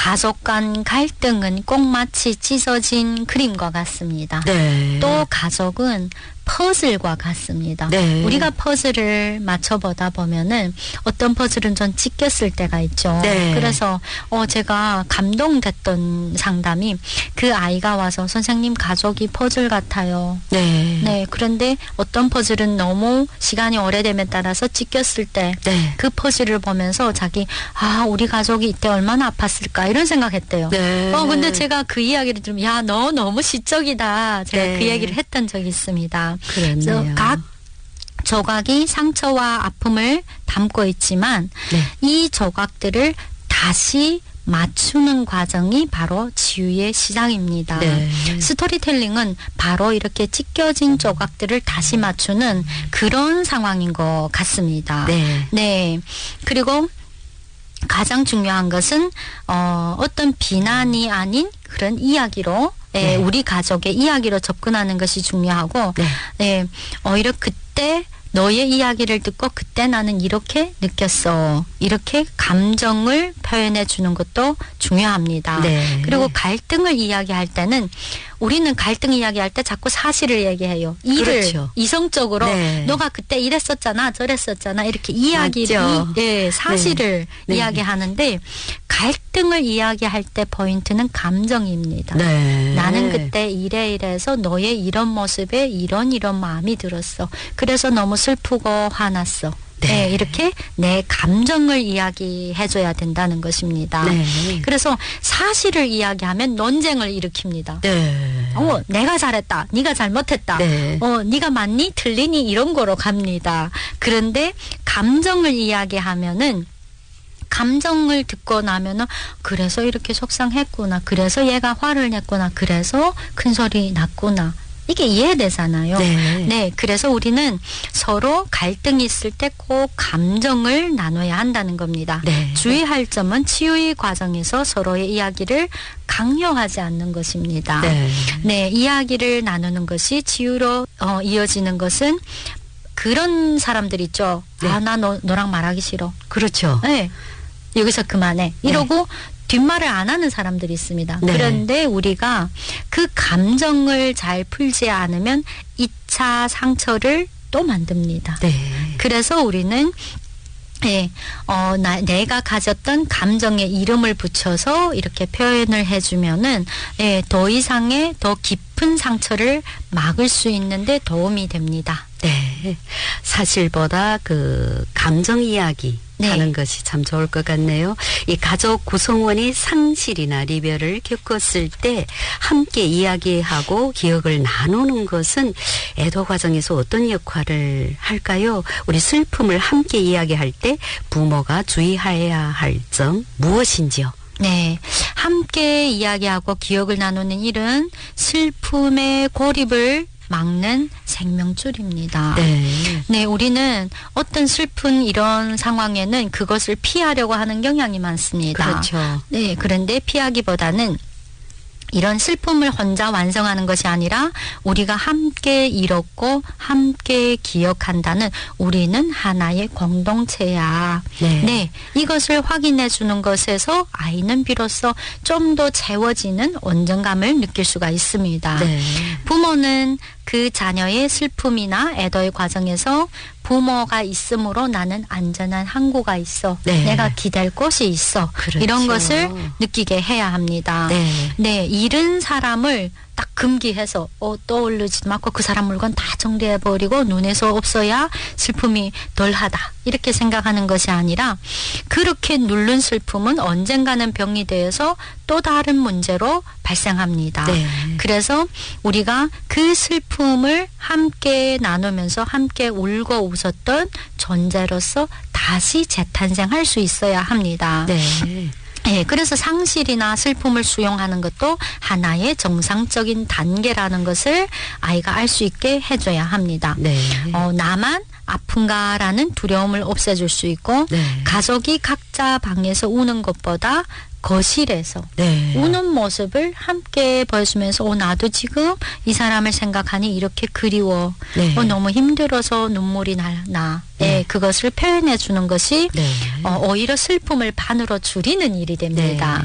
가족 간 갈등은 꼭 마치 찢어진 그림과 같습니다. 네. 또 가족은 퍼즐과 같습니다. 네. 우리가 퍼즐을 맞춰보다 보면은 어떤 퍼즐은 좀 찢겼을 때가 있죠. 네. 그래서 제가 감동됐던 상담이 그 아이가 와서 선생님 가족이 퍼즐 같아요. 네. 네. 그런데 어떤 퍼즐은 너무 시간이 오래됨에 따라서 찢겼을 때 그 네. 퍼즐을 보면서 우리 가족이 이때 얼마나 아팠을까 이런 생각했대요. 네. 근데 제가 그 이야기를 들으면 야, 너 너무 시적이다. 제가 네. 그 얘기를 했던 적이 있습니다. 그랬네요. 그래서 각 조각이 상처와 아픔을 담고 있지만 네. 이 조각들을 다시 맞추는 과정이 바로 치유의 시작입니다. 네. 스토리텔링은 바로 이렇게 찢겨진 조각들을 다시 맞추는 그런 상황인 것 같습니다. 네. 네. 그리고 가장 중요한 것은 어떤 비난이 아닌 그런 이야기로 네. 우리 가족의 이야기로 접근하는 것이 중요하고 네. 네, 오히려 그때 너의 이야기를 듣고 그때 나는 이렇게 느꼈어. 이렇게 감정을 표현해 주는 것도 중요합니다. 네. 그리고 갈등을 이야기할 때는 우리는 갈등 이야기할 때 자꾸 사실을 얘기해요. 일을 그렇죠. 이성적으로 네. 너가 그때 이랬었잖아 저랬었잖아 이렇게 이야기를 맞죠. 사실을 네. 이야기하는데 갈등을 이야기할 때 포인트는 감정입니다. 네. 나는 그때 이래서 너의 이런 모습에 이런 마음이 들었어. 그래서 너무 슬프고 화났어. 네. 네, 이렇게 내 감정을 이야기해줘야 된다는 것입니다. 네. 그래서 사실을 이야기하면 논쟁을 일으킵니다. 네. 내가 잘했다. 네가 잘못했다. 네. 네가 맞니? 틀리니? 이런 거로 갑니다. 그런데 감정을 이야기하면은 감정을 듣고 나면은 그래서 이렇게 속상했구나. 그래서 얘가 화를 냈구나. 그래서 큰 소리 났구나. 이게 이해되잖아요. 네. 네. 그래서 우리는 서로 갈등이 있을 때 꼭 감정을 나눠야 한다는 겁니다. 네. 주의할 점은 치유의 과정에서 서로의 이야기를 강요하지 않는 것입니다. 네. 네. 이야기를 나누는 것이 치유로 이어지는 것은 그런 사람들 있죠. 네. 나 너랑 말하기 싫어. 그렇죠. 네. 여기서 그만해. 이러고 뒷말을 안 하는 사람들이 있습니다. 네. 그런데 우리가 그 감정을 잘 풀지 않으면 2차 상처를 또 만듭니다. 네. 그래서 우리는 내가 가졌던 감정에 이름을 붙여서 이렇게 표현을 해주면은 더 이상의 더 깊은 상처를 막을 수 있는데 도움이 됩니다. 네. 사실보다 그 감정 이야기 네. 하는 것이 참 좋을 것 같네요. 이 가족 구성원이 상실이나 리별을 겪었을 때 함께 이야기하고 기억을 나누는 것은 애도 과정에서 어떤 역할을 할까요? 우리 슬픔을 함께 이야기할 때 부모가 주의해야 할 점 무엇인지요? 네. 함께 이야기하고 기억을 나누는 일은 슬픔의 고립을 막는 생명줄입니다. 네. 네, 우리는 어떤 슬픈 이런 상황에는 그것을 피하려고 하는 경향이 많습니다. 그렇죠. 네, 그런데 피하기보다는 이런 슬픔을 혼자 완성하는 것이 아니라 우리가 함께 잃었고 함께 기억한다는 우리는 하나의 공동체야. 네. 네, 이것을 확인해 주는 것에서 아이는 비로소 좀 더 채워지는 온전감을 느낄 수가 있습니다. 네. 부모는 그 자녀의 슬픔이나 애도의 과정에서 부모가 있으므로 나는 안전한 항구가 있어. 네. 내가 기댈 곳이 있어. 그렇죠. 이런 것을 느끼게 해야 합니다. 네. 네, 잃은 사람을 딱 금기해서 떠올리지 말고 그 사람 물건 다 정리해버리고 눈에서 없어야 슬픔이 덜하다. 이렇게 생각하는 것이 아니라 그렇게 누른 슬픔은 언젠가는 병이 되어서 또 다른 문제로 발생합니다. 네. 그래서 우리가 그 슬픔을 함께 나누면서 함께 울고 웃었던 존재로서 다시 재탄생할 수 있어야 합니다. 네. 네, 그래서 상실이나 슬픔을 수용하는 것도 하나의 정상적인 단계라는 것을 아이가 알 수 있게 해줘야 합니다. 네. 나만 아픈가라는 두려움을 없애줄 수 있고 네. 가족이 각자 방에서 우는 것보다 거실에서 네. 우는 모습을 함께 보여주면서 나도 지금 이 사람을 생각하니 이렇게 그리워. 네. 너무 힘들어서 눈물이 나. 네. 그것을 표현해 주는 것이 네. 오히려 슬픔을 반으로 줄이는 일이 됩니다. 네.